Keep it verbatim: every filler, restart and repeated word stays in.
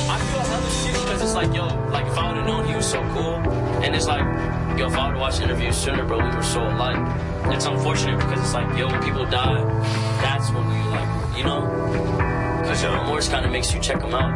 I feel hella shitty because it's like, yo, like if I would have known he was so cool, and it's like, yo, if I would have watched interviews sooner, bro, we were so alike. It's unfortunate because it's like, yo, when people die, that's when we like, you know, because yo, remorse kind of makes you check them out.